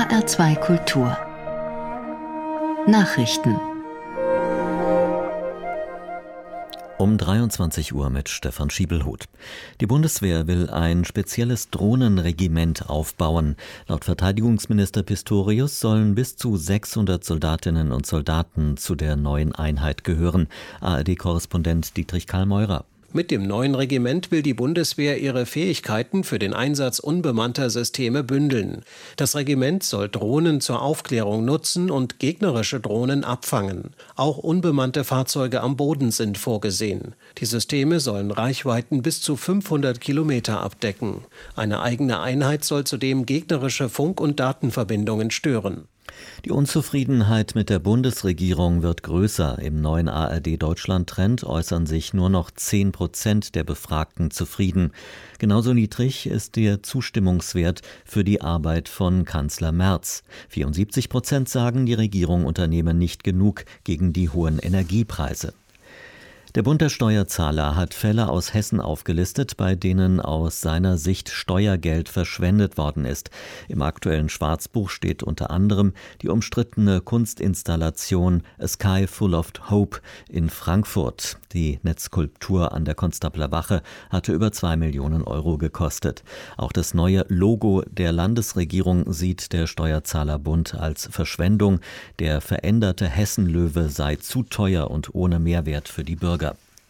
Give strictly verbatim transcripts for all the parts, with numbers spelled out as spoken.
H R zwei Kultur Nachrichten Um dreiundzwanzig Uhr mit Stefan Schiebelhuth. Die Bundeswehr will ein spezielles Drohnenregiment aufbauen. Laut Verteidigungsminister Pistorius sollen bis zu sechshundert Soldatinnen und Soldaten zu der neuen Einheit gehören. A R D-Korrespondent Dietrich Karl-Meurer. Mit dem neuen Regiment will die Bundeswehr ihre Fähigkeiten für den Einsatz unbemannter Systeme bündeln. Das Regiment soll Drohnen zur Aufklärung nutzen und gegnerische Drohnen abfangen. Auch unbemannte Fahrzeuge am Boden sind vorgesehen. Die Systeme sollen Reichweiten bis zu fünfhundert Kilometer abdecken. Eine eigene Einheit soll zudem gegnerische Funk- und Datenverbindungen stören. Die Unzufriedenheit mit der Bundesregierung wird größer. Im neuen A R D-Deutschland-Trend äußern sich nur noch zehn Prozent der Befragten zufrieden. Genauso niedrig ist der Zustimmungswert für die Arbeit von Kanzler Merz. vierundsiebzig Prozent sagen, die Regierung unternehme nicht genug gegen die hohen Energiepreise. Der Bund der Steuerzahler hat Fälle aus Hessen aufgelistet, bei denen aus seiner Sicht Steuergeld verschwendet worden ist. Im aktuellen Schwarzbuch steht unter anderem die umstrittene Kunstinstallation A Sky Full of Hope in Frankfurt. Die Netzskulptur an der Konstabler Wache hatte über zwei Millionen Euro gekostet. Auch das neue Logo der Landesregierung sieht der Steuerzahlerbund als Verschwendung. Der veränderte Hessenlöwe sei zu teuer und ohne Mehrwert für die Bürger.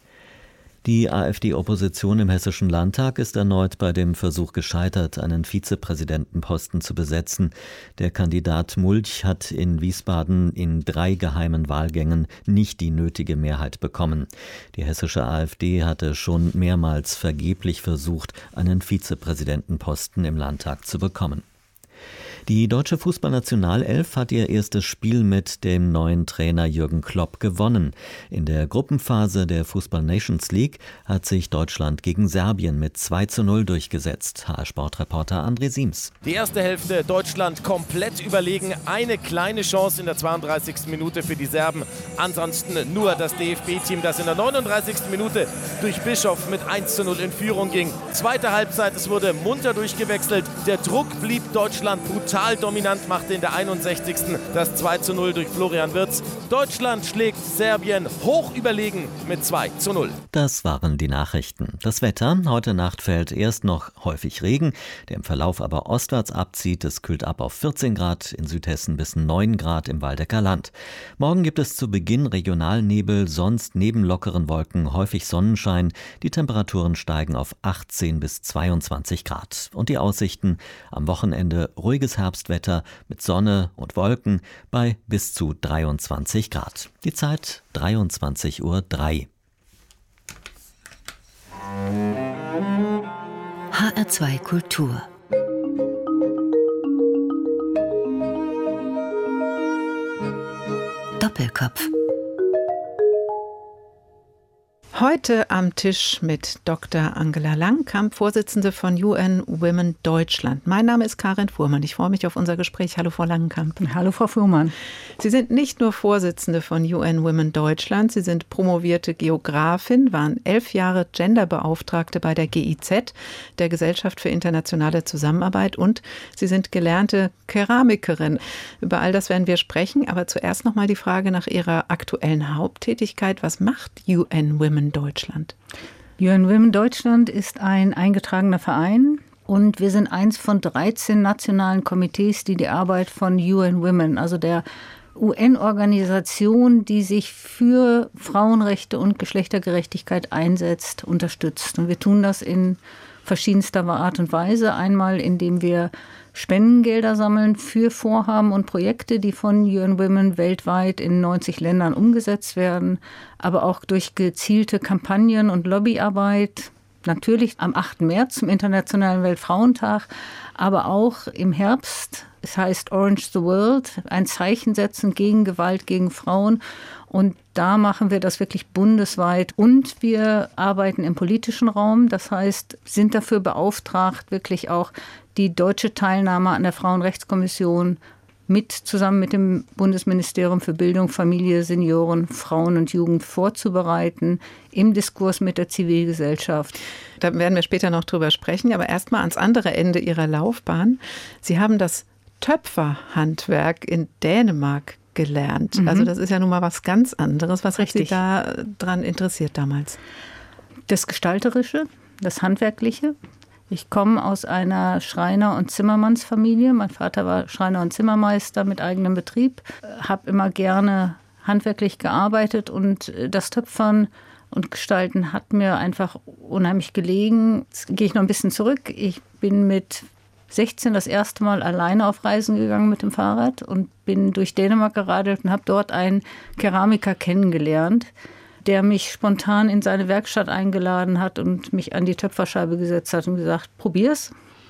Die AfD-Opposition im Hessischen Landtag ist erneut bei dem Versuch gescheitert, einen Vizepräsidentenposten zu besetzen. Der Kandidat Mulch hat in Wiesbaden in drei geheimen Wahlgängen nicht die nötige Mehrheit bekommen. Die hessische AfD hatte schon mehrmals vergeblich versucht, einen Vizepräsidentenposten im Landtag zu bekommen. Die deutsche Fußballnationalelf hat ihr erstes Spiel mit dem neuen Trainer Jürgen Klopp gewonnen. In der Gruppenphase der Fußball Nations League hat sich Deutschland gegen Serbien mit zwei zu null durchgesetzt. H R-Sportreporter André Siems. Die erste Hälfte Deutschland komplett überlegen. Eine kleine Chance in der zweiunddreißigsten Minute für die Serben. Ansonsten nur das D F B-Team, das in der neununddreißigsten Minute durch Bischof mit eins zu null in Führung ging. Zweite Halbzeit, es wurde munter durchgewechselt. Der Druck blieb Deutschland brutal. Total dominant, machte in der einundsechzigsten das zwei zu null durch Florian Wirtz. Deutschland schlägt Serbien hoch überlegen mit zwei zu null. Das waren die Nachrichten. Das Wetter: Heute Nacht fällt erst noch häufig Regen, der im Verlauf aber ostwärts abzieht. Es kühlt ab auf vierzehn Grad, in Südhessen bis neun Grad im Waldecker Land. Morgen gibt es zu Beginn Regionalnebel, sonst neben lockeren Wolken häufig Sonnenschein. Die Temperaturen steigen auf achtzehn bis zweiundzwanzig Grad. Und die Aussichten: am Wochenende ruhiges Herbstwetter mit Sonne und Wolken bei bis zu dreiundzwanzig Grad. Die Zeit dreiundzwanzig Uhr drei. H R zwei Kultur Doppelkopf. Heute am Tisch mit Doktor Angela Langenkamp, Vorsitzende von U N Women Deutschland. Mein Name ist Karin Fuhrmann. Ich freue mich auf unser Gespräch. Hallo, Frau Langenkamp. Hallo, Frau Fuhrmann. Sie sind nicht nur Vorsitzende von U N Women Deutschland, Sie sind promovierte Geografin, waren elf Jahre Genderbeauftragte bei der G I Z, der Gesellschaft für internationale Zusammenarbeit, und Sie sind gelernte Keramikerin. Über all das werden wir sprechen, aber zuerst noch mal die Frage nach Ihrer aktuellen Haupttätigkeit. Was macht U N Women Deutschland? U N Women Deutschland ist ein eingetragener Verein und wir sind eins von dreizehn nationalen Komitees, die die Arbeit von U N Women, also der U N-Organisation, die sich für Frauenrechte und Geschlechtergerechtigkeit einsetzt, unterstützt. Und wir tun das in verschiedenster Art und Weise. Einmal, indem wir Spendengelder sammeln für Vorhaben und Projekte, die von U N Women weltweit in neunzig Ländern umgesetzt werden, aber auch durch gezielte Kampagnen und Lobbyarbeit. Natürlich am achten März zum Internationalen Weltfrauentag, aber auch im Herbst. Es heißt Orange the World, ein Zeichen setzen gegen Gewalt gegen Frauen. Und da machen wir das wirklich bundesweit. Und wir arbeiten im politischen Raum. Das heißt, sind dafür beauftragt, wirklich auch die deutsche Teilnahme an der Frauenrechtskommission mit zusammen mit dem Bundesministerium für Bildung, Familie, Senioren, Frauen und Jugend vorzubereiten, im Diskurs mit der Zivilgesellschaft. Da werden wir später noch drüber sprechen, aber erstmal ans andere Ende Ihrer Laufbahn. Sie haben das Töpferhandwerk in Dänemark gelernt. Mhm. Also das ist ja nun mal was ganz anderes. Was Richtig. hat Sie da dran interessiert damals? Das Gestalterische, das Handwerkliche. Ich komme aus einer Schreiner- und Zimmermannsfamilie. Mein Vater war Schreiner und Zimmermeister mit eigenem Betrieb. Habe immer gerne handwerklich gearbeitet und das Töpfern und Gestalten hat mir einfach unheimlich gelegen. Jetzt gehe ich noch ein bisschen zurück. Ich bin mit sechzehn das erste Mal alleine auf Reisen gegangen mit dem Fahrrad und bin durch Dänemark geradelt und habe dort einen Keramiker kennengelernt, der mich spontan in seine Werkstatt eingeladen hat und mich an die Töpferscheibe gesetzt hat und gesagt, probier's.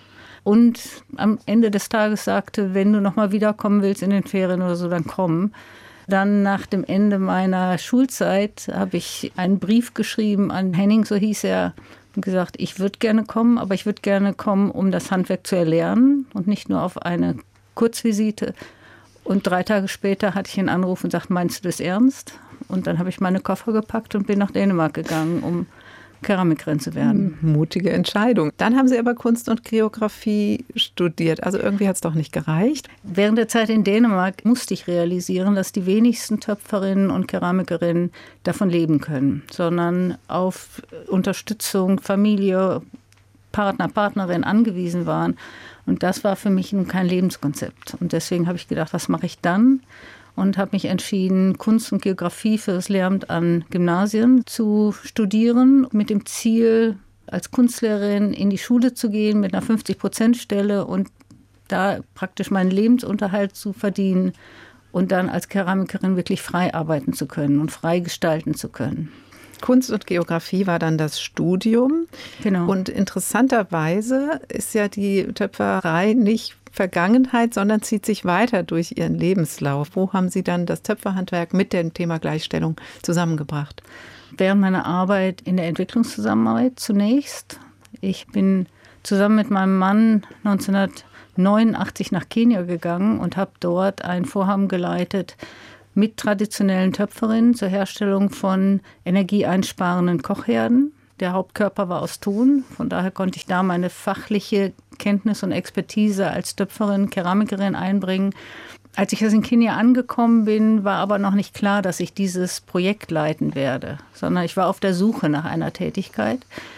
Und am Ende des Tages sagte, wenn du noch mal wiederkommen willst in den Ferien oder so, dann komm. Dann nach dem Ende meiner Schulzeit habe ich einen Brief geschrieben an Henning, so hieß er, und gesagt, ich würde gerne kommen, aber ich würde gerne kommen, um das Handwerk zu erlernen und nicht nur auf eine Kurzvisite. Und drei Tage später hatte ich einen Anruf und sagte, meinst du das ernst? Und dann habe ich meine Koffer gepackt und bin nach Dänemark gegangen, um Keramikerin zu werden. Mutige Entscheidung. Dann haben Sie aber Kunst und Geografie studiert. Also irgendwie hat es doch nicht gereicht. Während der Zeit in Dänemark musste ich realisieren, dass die wenigsten Töpferinnen und Keramikerinnen davon leben können, sondern auf Unterstützung, Familie, Partner, Partnerin angewiesen waren. Und das war für mich nun kein Lebenskonzept. Und deswegen habe ich gedacht, was mache ich dann? Und habe mich entschieden, Kunst und Geografie für das Lehramt an Gymnasien zu studieren, mit dem Ziel, als Kunstlehrerin in die Schule zu gehen mit einer fünfzig-Prozent-Stelle und da praktisch meinen Lebensunterhalt zu verdienen und dann als Keramikerin wirklich frei arbeiten zu können und frei gestalten zu können. Kunst und Geografie war dann das Studium. Genau. Und interessanterweise ist ja die Töpferei nicht Vergangenheit, sondern zieht sich weiter durch Ihren Lebenslauf. Wo haben Sie dann das Töpferhandwerk mit dem Thema Gleichstellung zusammengebracht? Während meiner Arbeit in der Entwicklungszusammenarbeit zunächst. Ich bin zusammen mit meinem Mann neunzehnhundertneunundachtzig nach Kenia gegangen und habe dort ein Vorhaben geleitet mit traditionellen Töpferinnen zur Herstellung von energieeinsparenden Kochherden. Der Hauptkörper war aus Ton, von daher konnte ich da meine fachliche Kenntnis und Expertise als Töpferin, Keramikerin einbringen. Als ich in Kenia angekommen bin, war aber noch nicht klar, dass ich dieses Projekt leiten werde, sondern ich war auf der Suche nach einer Tätigkeit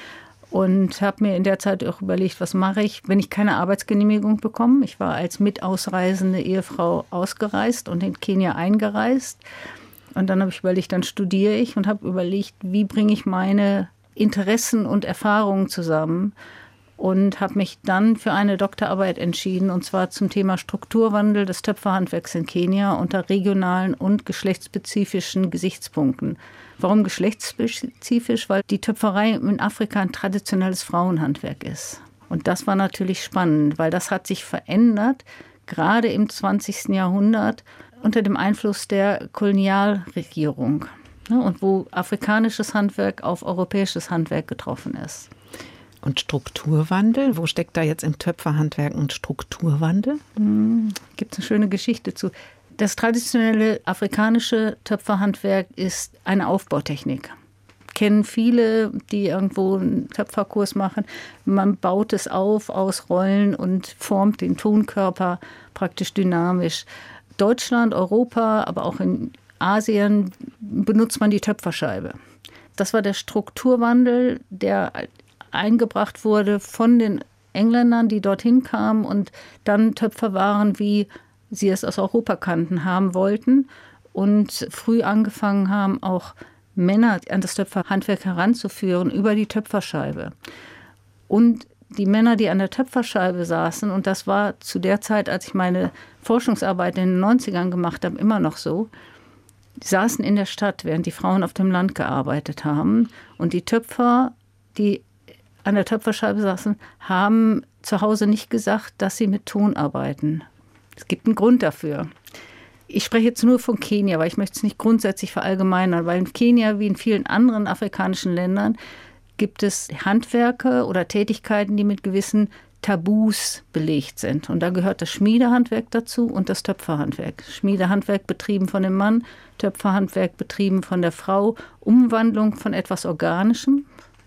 und habe mir in der Zeit auch überlegt, was mache ich, wenn ich keine Arbeitsgenehmigung bekomme. Ich war als mitausreisende Ehefrau ausgereist und in Kenia eingereist. Und dann habe ich überlegt, dann studiere ich und habe überlegt, wie bringe ich meine Interessen und Erfahrungen zusammen und habe mich dann für eine Doktorarbeit entschieden, und zwar zum Thema Strukturwandel des Töpferhandwerks in Kenia unter regionalen und geschlechtsspezifischen Gesichtspunkten. Warum geschlechtsspezifisch? Weil die Töpferei in Afrika ein traditionelles Frauenhandwerk ist. Und das war natürlich spannend, weil das hat sich verändert, gerade im zwanzigsten Jahrhundert unter dem Einfluss der Kolonialregierung. Und wo afrikanisches Handwerk auf europäisches Handwerk getroffen ist. Und Strukturwandel? Wo steckt da jetzt im Töpferhandwerk ein Strukturwandel? Hm, gibt es eine schöne Geschichte zu. Das traditionelle afrikanische Töpferhandwerk ist eine Aufbautechnik. Kennen viele, die irgendwo einen Töpferkurs machen. Man baut es auf aus Rollen und formt den Tonkörper praktisch dynamisch. Deutschland, Europa, aber auch in Asien benutzt man die Töpferscheibe. Das war der Strukturwandel, der eingebracht wurde von den Engländern, die dorthin kamen und dann Töpfer waren, wie sie es aus Europa kannten, haben wollten und früh angefangen haben, auch Männer an das Töpferhandwerk heranzuführen über die Töpferscheibe. Und die Männer, die an der Töpferscheibe saßen, und das war zu der Zeit, als ich meine Forschungsarbeit in den neunzigern gemacht habe, immer noch so, die saßen in der Stadt, während die Frauen auf dem Land gearbeitet haben. Und die Töpfer, die an der Töpferscheibe saßen, haben zu Hause nicht gesagt, dass sie mit Ton arbeiten. Es gibt einen Grund dafür. Ich spreche jetzt nur von Kenia, weil ich möchte es nicht grundsätzlich verallgemeinern, weil in Kenia wie in vielen anderen afrikanischen Ländern gibt es Handwerke oder Tätigkeiten, die mit gewissen Tabus belegt sind. Und da gehört das Schmiedehandwerk dazu und das Töpferhandwerk. Schmiedehandwerk betrieben von dem Mann, Töpferhandwerk betrieben von der Frau, Umwandlung von etwas Organischem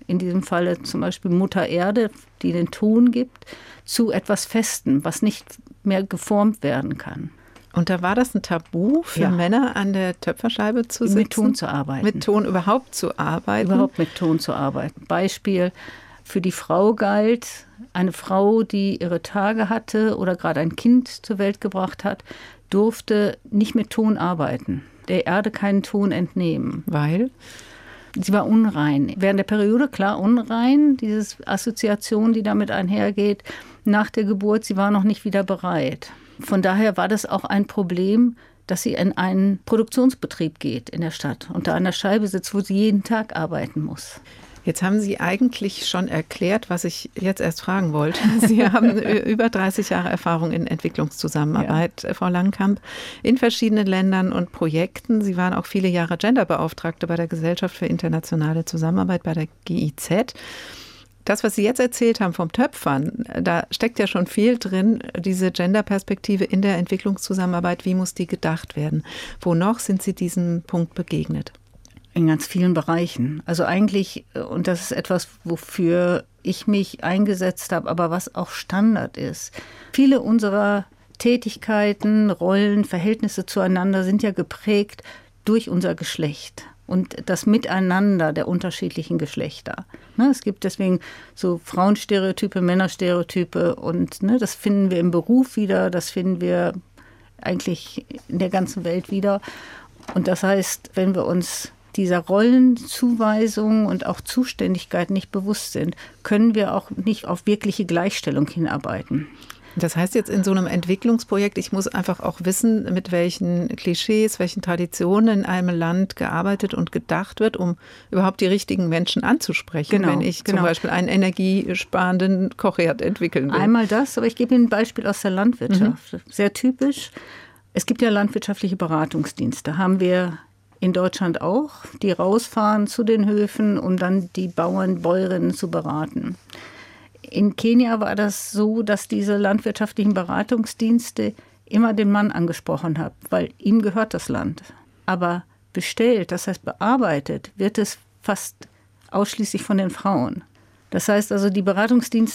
in diesem Falle zum Beispiel Mutter Erde, die den Ton gibt, zu etwas Festem, was nicht mehr geformt werden kann. Und da war das ein Tabu für ja. Männer, an der Töpferscheibe zu sitzen? Mit Ton zu arbeiten. Mit Ton überhaupt zu arbeiten? Überhaupt mit Ton zu arbeiten. Beispiel: Für die Frau galt, eine Frau, die ihre Tage hatte oder gerade ein Kind zur Welt gebracht hat, durfte nicht mit Ton arbeiten, der Erde keinen Ton entnehmen. Weil? Sie war unrein. Während der Periode, klar, unrein, diese Assoziation, die damit einhergeht. Nach der Geburt, sie war noch nicht wieder bereit. Von daher war das auch ein Problem, dass sie in einen Produktionsbetrieb geht in der Stadt und da an der Scheibe sitzt, wo sie jeden Tag arbeiten muss. Jetzt haben Sie eigentlich schon erklärt, was ich jetzt erst fragen wollte. Sie haben über dreißig Jahre Erfahrung in Entwicklungszusammenarbeit, ja. Frau Langkamp, in verschiedenen Ländern und Projekten. Sie waren auch viele Jahre Genderbeauftragte bei der Gesellschaft für internationale Zusammenarbeit, bei der G I Z. Das, was Sie jetzt erzählt haben vom Töpfern, da steckt ja schon viel drin, diese Genderperspektive in der Entwicklungszusammenarbeit. Wie muss die gedacht werden? Wo noch sind Sie diesem Punkt begegnet? In ganz vielen Bereichen. Also eigentlich, und das ist etwas, wofür ich mich eingesetzt habe, aber was auch Standard ist. Viele unserer Tätigkeiten, Rollen, Verhältnisse zueinander sind ja geprägt durch unser Geschlecht und das Miteinander der unterschiedlichen Geschlechter. Ne, es gibt deswegen so Frauenstereotype, Männerstereotype und ne, das finden wir im Beruf wieder, das finden wir eigentlich in der ganzen Welt wieder. Und das heißt, wenn wir uns dieser Rollenzuweisung und auch Zuständigkeit nicht bewusst sind, können wir auch nicht auf wirkliche Gleichstellung hinarbeiten. Das heißt jetzt in so einem Entwicklungsprojekt, ich muss einfach auch wissen, mit welchen Klischees, welchen Traditionen in einem Land gearbeitet und gedacht wird, um überhaupt die richtigen Menschen anzusprechen, genau, wenn ich genau. zum Beispiel einen energiesparenden Kochherd entwickeln will. Einmal das, aber ich gebe Ihnen ein Beispiel aus der Landwirtschaft. Mhm. Sehr typisch. Es gibt ja landwirtschaftliche Beratungsdienste, haben wir in Deutschland auch, die rausfahren zu den Höfen, um dann die Bauern, Bäuerinnen zu beraten. In Kenia war das so, dass diese landwirtschaftlichen Beratungsdienste immer den Mann angesprochen haben, weil ihm gehört das Land. Aber bestellt, das heißt bearbeitet, wird es fast ausschließlich von den Frauen. Das heißt also, die Beratungsdienste